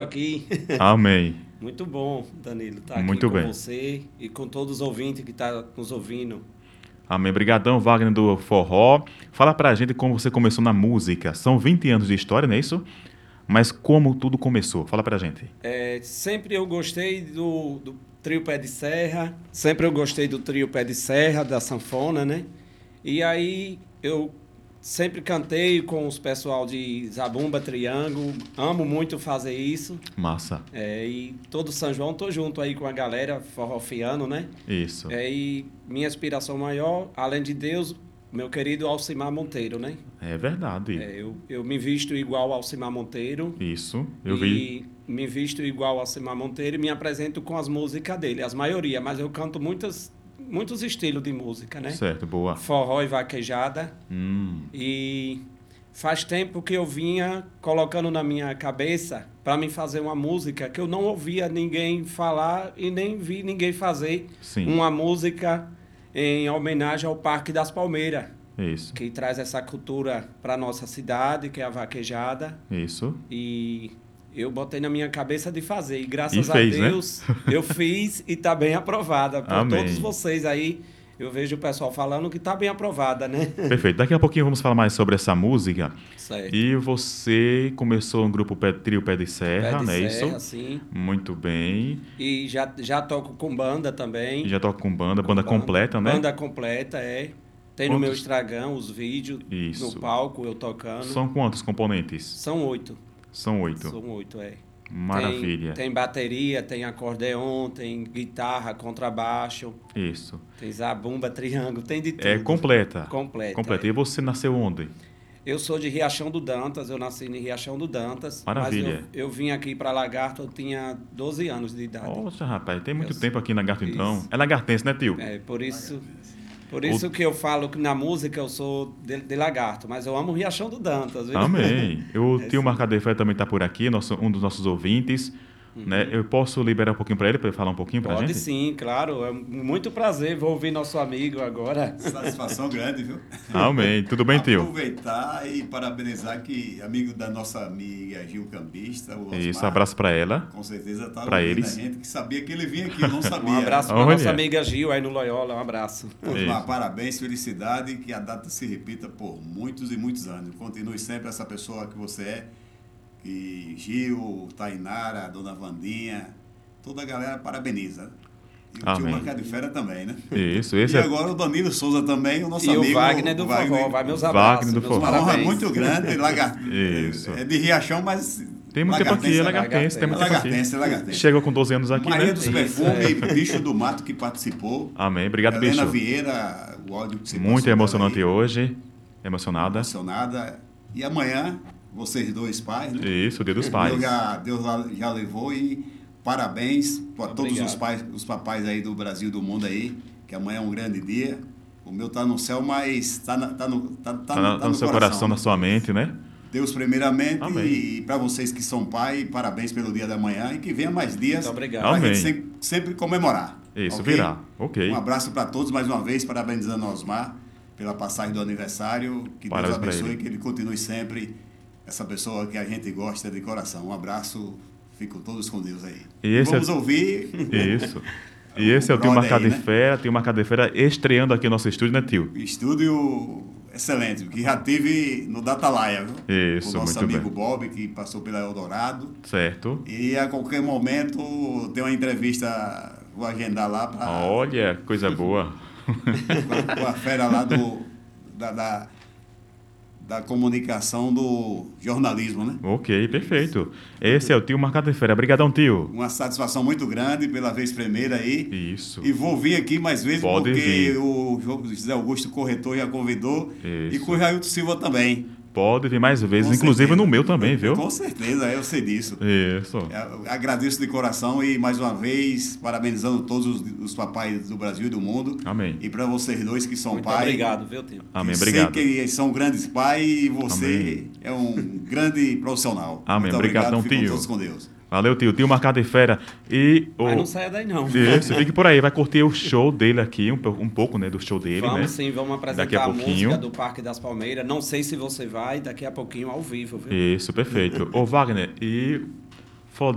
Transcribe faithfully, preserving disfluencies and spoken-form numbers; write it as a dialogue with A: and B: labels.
A: aqui.
B: Amém.
A: Muito bom, Danilo, estar aqui
B: Muito
A: com
B: bem.
A: você e com todos os ouvintes que estão nos ouvindo.
B: Amém. Obrigadão, Wagner do Forró. Fala pra gente como você começou na música. São vinte anos de história, não é isso? Mas como tudo começou? Fala pra gente.
A: É, sempre eu gostei do, do trio Pé de Serra, sempre eu gostei do trio Pé de Serra, da sanfona, né? E aí eu sempre cantei com os pessoal de Zabumba, Triângulo, amo muito fazer isso.
B: Massa.
A: É, e todo São João tô junto aí com a galera forrofiano, né?
B: Isso.
A: É, e minha inspiração maior, além de Deus, meu querido Alcimar Monteiro, né?
B: É verdade.
A: É, eu, eu me visto igual ao Alcimar Monteiro.
B: Isso, eu
A: e
B: vi.
A: me visto igual ao Alcimar Monteiro e me apresento com as músicas dele, as maioria, mas eu canto muitas, muitos estilos de música, né?
B: Certo, boa.
A: Forró e vaquejada.
B: Hum,
A: E faz tempo que eu vinha colocando na minha cabeça para me fazer uma música que eu não ouvia ninguém falar e nem vi ninguém fazer.
B: sim,
A: Uma música em homenagem ao Parque das Palmeiras,
B: isso,
A: que traz essa cultura para nossa cidade, que é a vaquejada.
B: isso.
A: E eu botei na minha cabeça de fazer. E graças
B: E fez,
A: a
B: né?
A: Deus, eu fiz e está bem aprovada. Por
B: Amém.
A: todos vocês aí, eu vejo o pessoal falando que está bem aprovada, né?
B: Perfeito. Daqui a pouquinho vamos falar mais sobre essa música.
A: Certo.
B: E você começou um grupo pé, trio Pé de Serra,
A: Pé de
B: não é
A: serra,
B: isso?
A: sim.
B: Muito bem.
A: E já, já toco com banda também.
B: E já toca com banda,
A: Com
B: banda completa, né?
A: Banda completa, é. Tem no
B: Quantos?
A: meu Instagram os vídeos
B: Isso.
A: no palco, eu tocando.
B: São quantos componentes?
A: São oito.
B: São oito.
A: São oito, é.
B: Maravilha.
A: Tem, tem bateria, tem acordeon, tem guitarra, contrabaixo,
B: Isso.
A: tem zabumba, triângulo, tem de tudo.
B: É completa.
A: Completa.
B: Completa.
A: é.
B: E você nasceu onde?
A: Eu sou de Riachão do Dantas, eu nasci em Riachão do Dantas.
B: Maravilha.
A: Mas eu, eu vim aqui para Lagarto, eu tinha doze anos de idade.
B: Nossa, rapaz, tem muito
A: Eu-
B: tempo aqui na Lagarto, então.
A: Isso.
B: É lagartense, né, tio?
A: É, por isso, por isso que eu falo que na música eu sou de, de Lagarto, mas eu amo Riachão do Dantas, viu?
B: Amém. O
A: É,
B: tio
A: sim.
B: Marcador Fé também está por aqui, nosso, um dos nossos ouvintes. Né? Eu posso liberar um pouquinho para ele, para ele falar um pouquinho para a
A: Pode
B: gente?
A: sim, claro. É muito prazer. Vou ouvir nosso amigo agora.
C: Satisfação grande, viu?
B: Amém. Tudo bem, tio?
C: Aproveitar e parabenizar que amigo da nossa amiga Gil Cambista, o Osmar,
B: Isso, abraço para ela.
C: com certeza está
B: pra
C: ouvindo
B: eles.
C: a gente, que sabia que ele vinha aqui, eu não sabia.
A: Um abraço para
B: Olha.
A: nossa amiga Gil aí no Loyola. Um abraço.
C: Osmar,
B: Isso.
C: parabéns, felicidade, que a data se repita por muitos e muitos anos. Continue sempre essa pessoa que você é, que Gil, Tainara, a dona Vandinha, toda a galera parabeniza. E o
B: Amém.
C: tio Marcado de Fera também, né?
B: Isso, esse
C: e
B: é
C: agora o Danilo Souza também, o nosso
A: E
C: amigo.
A: o Wagner do Forró. Vai meus abraços.
B: Wagner do
A: meus
B: Forró.
C: Uma honra
A: parabéns.
C: muito grande, lagar...
B: Isso.
C: é de Riachão, mas
B: Tem muito tempo aqui, é lagartense, tem
C: É
B: muito tempo aqui.
C: lagartense, é lagartense.
B: Chegou com doze anos aqui,
C: Maria
B: né?
C: dos
A: Isso,
C: Perfumes, Bicho do Mato que participou.
B: Amém. Obrigado,
C: Helena
B: bicho.
C: Vieira, o áudio que você
B: Muito
C: passou
B: emocionante
C: dela aí,
B: hoje. Emocionada.
C: emocionada. E amanhã, vocês dois pais, né?
B: Isso, dia dos pais.
C: Deus já, Deus lá- já levou e parabéns para todos
A: Obrigado.
C: os pais, os papais aí do Brasil e do mundo aí, que amanhã é um grande dia. O meu tá no céu, mas tá, na- tá no, tá, tá,
B: Tá,
C: no-
B: na-
C: tá
B: tá no seu
C: coração,
B: coração,
C: né?
B: na sua mente, né?
C: Deus primeiramente
B: Amém.
C: e para vocês que são pai, parabéns pelo dia da manhã e que venha mais dias
A: Muito obrigado.
C: para a
B: Amém.
C: gente sempre, sempre comemorar.
B: Isso,
C: ok?
B: virá. Ok.
C: Um abraço para todos mais uma vez, parabenizando o Osmar pela passagem do aniversário. Que
B: Parabéns
C: Deus
B: pra
C: abençoe,
B: ele.
C: que ele continue sempre essa pessoa que a gente gosta de coração. Um abraço, fiquem todos com Deus aí.
B: E esse
C: Vamos
B: é-
C: ouvir
B: Isso. E esse é o tio
C: brother
B: Marcado
C: aí,
B: de
C: né?
B: Fera, tio Marcado de Fera estreando aqui no nosso estúdio, né, tio?
C: estúdio excelente, que já tive no Datalaia, viu?
B: Isso,
C: o nosso
B: muito
C: amigo
B: bem.
C: Bob, que passou pela Eldorado.
B: Certo.
C: E a qualquer momento tem uma entrevista, vou agendar lá para
B: Olha, coisa boa.
C: com a fera lá do, da, da, da comunicação do jornalismo, né?
B: Ok, perfeito. Esse é o tio Marcado de Fera. Obrigadão, tio.
C: Uma satisfação muito grande pela vez primeira aí.
B: Isso.
C: E vou vir aqui mais vezes
B: Pode
C: porque
B: vir.
C: o José Augusto Corretor já convidou. E
B: Isso.
C: com o Jailton Silva também.
B: Pode vir mais vezes,
C: Com
B: inclusive
C: certeza.
B: no meu também, viu?
C: Com certeza, eu sei disso.
B: Isso.
C: Eu agradeço de coração e mais uma vez parabenizando todos os, os papais do Brasil e do mundo.
B: Amém.
C: E para vocês dois que são
A: Muito
C: pais.
A: obrigado, viu, tio?
B: Amém,
C: Sei
B: obrigado.
C: que são grandes pais e você
B: Amém.
C: é um grande profissional.
B: Amém,
C: Muito
B: obrigadão,
C: obrigado, fiquem
B: tio.
C: todos com Deus.
B: Valeu, tio. Tio Marcado de Fera. E o...
A: Mas não saia daí, não.
B: Isso, fique por aí. Vai curtir o show dele aqui, um, po- um pouco, né, do show dele,
A: Vamos
B: né?
A: sim, vamos
B: Daqui
A: apresentar
B: a
A: a,
B: pouquinho.
A: música do Parque das Palmeiras. Não sei se você vai, daqui a pouquinho ao vivo, viu?
B: Isso, perfeito. Ô, Wagner, e